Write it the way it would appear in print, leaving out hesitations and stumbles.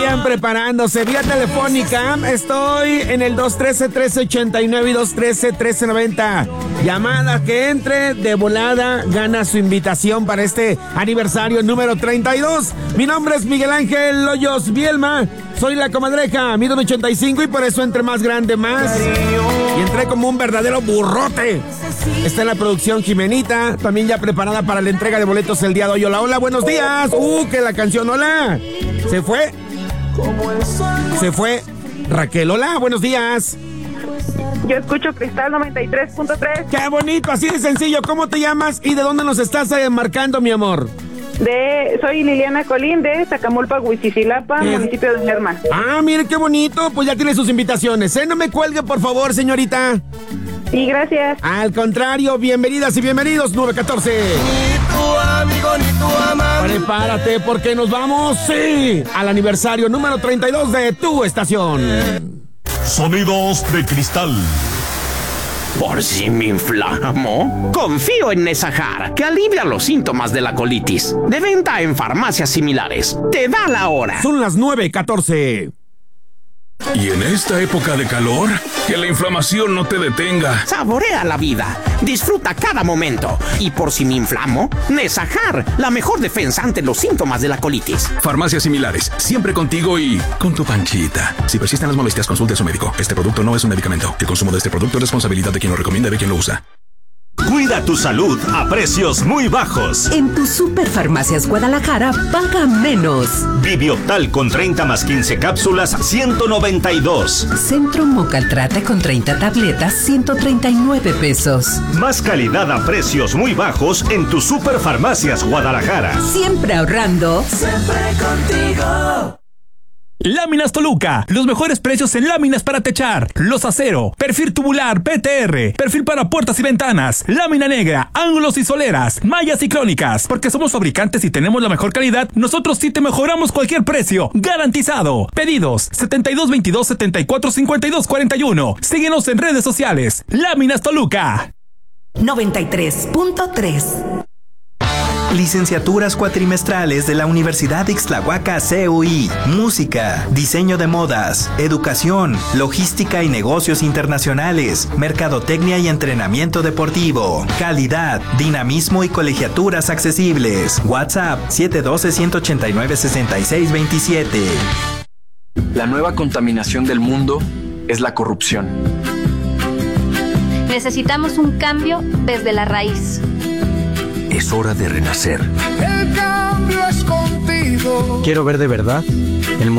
vayan preparándose. Vía telefónica, estoy en el 213-1389 y 213-1390. Llamada que entre de volada, gana su invitación para este aniversario número 32. Mi nombre es Miguel Ángel Hoyos Bielma. Soy la comadreja, mido 1.85 y por eso entre más grande más. Y entré como un verdadero burrote. Está en la producción Jimenita, también ya preparada para la entrega de boletos el día de hoy. Hola, hola, buenos días. Que la canción, hola. Se fue. Raquel, hola, buenos días. Yo escucho Cristal 93.3. Qué bonito, así de sencillo. ¿Cómo te llamas y de dónde nos estás marcando, mi amor? Soy Liliana Colín de Zacamulpa, Huichicilapa, municipio de Lerma. Ah, mire qué bonito, pues ya tiene sus invitaciones, No me cuelgue, por favor, señorita. Sí, gracias. Al contrario, bienvenidas y bienvenidos, 914. Ni tu amigo ni tu amante. Prepárate porque nos vamos, al aniversario número 32 de tu estación. Sonidos de cristal. Por si me inflamo, confío en Nesajar, que alivia los síntomas de la colitis. De venta en farmacias similares. Te da la hora. Son las 9:14. Y en esta época de calor, que la inflamación no te detenga. Saborea la vida. Disfruta cada momento. Y por si me inflamo, Nesajar, la mejor defensa ante los síntomas de la colitis. Farmacias similares, siempre contigo y con tu panchita. Si persisten las molestias, consulte a su médico. Este producto no es un medicamento. El consumo de este producto es responsabilidad de quien lo recomienda y de quien lo usa. Cuida tu salud a precios muy bajos. En tu Superfarmacias Guadalajara, paga menos. Bibiotal con 30 más 15 cápsulas, 192. Centro Mocaltrate con 30 tabletas, 139 pesos. Más calidad a precios muy bajos en tu Superfarmacias Guadalajara. Siempre ahorrando. Siempre contigo. Láminas Toluca, los mejores precios en láminas para techar, los acero, perfil tubular PTR, perfil para puertas y ventanas, lámina negra, ángulos y soleras, mallas y crónicas. Porque somos fabricantes y tenemos la mejor calidad, nosotros sí te mejoramos cualquier precio, garantizado. Pedidos 7222-745241. Síguenos en redes sociales. Láminas Toluca. 93.3. Licenciaturas cuatrimestrales de la Universidad Ixtlahuaca CUI. Música, diseño de modas, educación, logística y negocios internacionales, mercadotecnia y entrenamiento deportivo, calidad, dinamismo y colegiaturas accesibles. WhatsApp 712-189-6627. La nueva contaminación del mundo es la corrupción. Necesitamos un cambio desde la raíz. Es hora de renacer. El cambio es contigo. Quiero ver de verdad